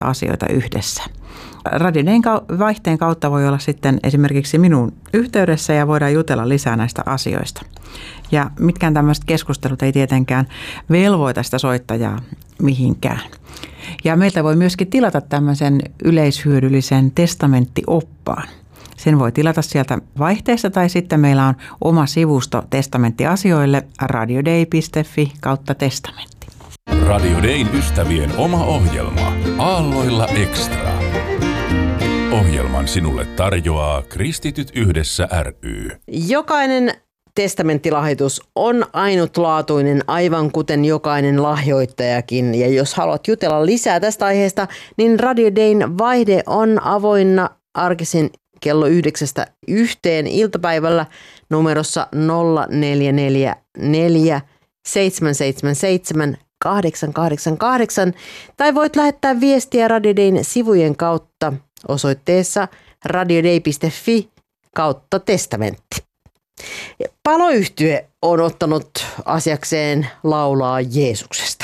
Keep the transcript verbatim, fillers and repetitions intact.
asioita yhdessä. Radio Dayn vaihteen kautta voi olla sitten esimerkiksi minun yhteydessä ja voidaan jutella lisää näistä asioista. Ja mitkään tämmöiset keskustelut ei tietenkään velvoita sitä soittajaa mihinkään. Ja meiltä voi myöskin tilata tämmöisen yleishyödyllisen testamenttioppaan. Sen voi tilata sieltä vaihteesta tai sitten meillä on oma sivusto testamenttiasioille radioday piste fi kautta testamentti. Radio Dayn ystävien oma ohjelma Aalloilla Extra. Ohjelman sinulle tarjoaa Kristityt yhdessä ry. Jokainen testamenttilahjoitus on ainutlaatuinen, aivan kuten jokainen lahjoittajakin. Ja jos haluat jutella lisää tästä aiheesta, niin Radio Dayn vaihde on avoinna arkisin kello yhdeksästä yhteen iltapäivällä numerossa nolla neljä neljä neljä seitsemän seitsemän seitsemän kahdeksan kahdeksan kahdeksan tai voit lähettää viestiä Radio Dayn sivujen kautta osoitteessa radioday piste fi kautta testamentti. Paloyhtye on ottanut asiakseen laulaa Jeesuksesta.